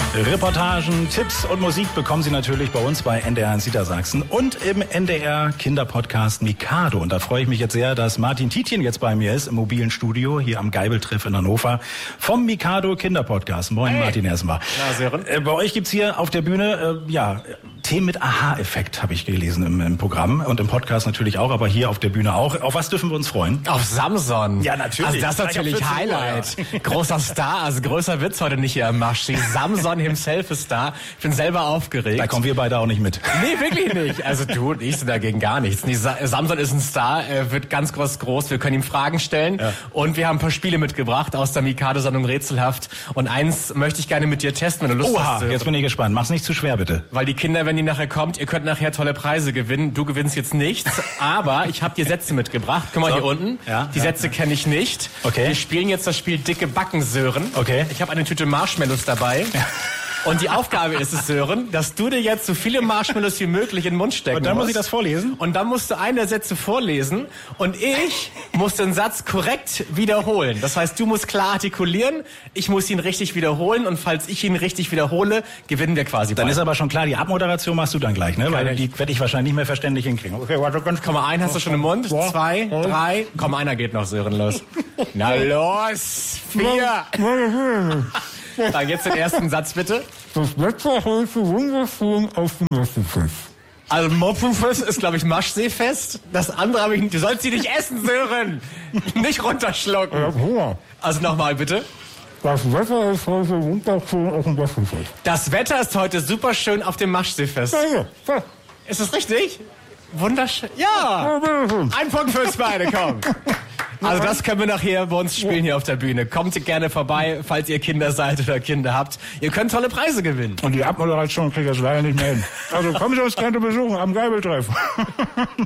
Reportagen, Tipps und Musik bekommen Sie natürlich bei uns bei NDR in Niedersachsen und im NDR Kinderpodcast Mikado. Und da freue ich mich jetzt sehr, dass Martin Tietjen jetzt bei mir ist im mobilen Studio hier am Geibeltreff in Hannover vom Mikado Kinderpodcast. Moin, hey. Martin erstmal. Na, Sören. Bei euch gibt's hier auf der Bühne Themen mit Aha-Effekt, habe ich gelesen im Programm und im Podcast natürlich auch, aber hier auf der Bühne auch. Auf was dürfen wir uns freuen? Auf Samson. Ja, natürlich. Also das ist natürlich Highlight. Großer Star, also größer wird's heute nicht hier am Marsch. Samson himself ist da. Ich bin selber aufgeregt. Da kommen wir beide auch nicht mit. Nee, wirklich nicht. Also du und ich sind dagegen gar nichts. Samson ist ein Star, er wird ganz groß. Wir können ihm Fragen stellen und wir haben ein paar Spiele mitgebracht aus der Mikado-Sendung Rätselhaft. Und eins möchte ich gerne mit dir testen, wenn du Lust hast. Jetzt bin ich gespannt. Mach's nicht zu schwer, bitte. Weil die Kinder, wenn die nachher kommt, ihr könnt nachher tolle Preise gewinnen. Du gewinnst jetzt nichts, aber ich habe dir Sätze mitgebracht. Guck mal hier unten. Die Sätze kenne ich nicht. Okay. Wir spielen jetzt das Spiel Dicke Backen, Sören. Okay. Ich habe eine Tüte Marshmallows dabei. Und die Aufgabe ist es, Sören, dass du dir jetzt so viele Marshmallows wie möglich in den Mund stecken musst. Und dann muss ich das vorlesen? Und dann musst du einen der Sätze vorlesen und ich muss den Satz korrekt wiederholen. Das heißt, du musst klar artikulieren, ich muss ihn richtig wiederholen und falls ich ihn richtig wiederhole, gewinnen wir quasi. Dann ist aber schon klar, die Abmoderation machst du dann gleich, ne? Weil die werde ich wahrscheinlich nicht mehr verständlich hinkriegen. Okay, warte, komm mal, einen hast du schon im Mund, 2, 3, komm, einer geht noch, Sören, los. Na los, 4. Dann jetzt den ersten Satz, bitte. Das Wetter heute wunderschön auf dem Mosselfest. Also Moppenfest ist, glaube ich, Maschseefest. Das andere habe ich nicht. Du sollst sie nicht essen, Sören. Nicht runterschlucken. Ich hab Hunger. Also nochmal, bitte. Das Wetter ist heute wunderschön auf dem Mosselfest. Das Wetter ist heute super schön auf dem Maschseefest. Ja. Ist das richtig? Wunderschön. Ja. Ein Punkt für uns beide, komm. Also das können wir nachher bei uns spielen hier auf der Bühne. Kommt gerne vorbei, falls ihr Kinder seid oder Kinder habt. Ihr könnt tolle Preise gewinnen. Und die Abmoderation kriegt das leider nicht mehr hin. Also kommen Sie uns gerne besuchen am Geibeltreff.